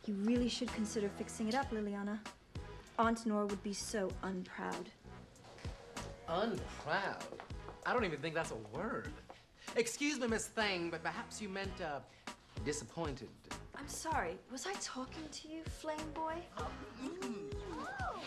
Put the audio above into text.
You really should consider fixing it up, Liliana. Aunt Nora would be so unproud. Unproud? I don't even think that's a word. Excuse me, Miss Thang, but perhaps you meant, disappointed. I'm sorry. Was I talking to you, flame boy?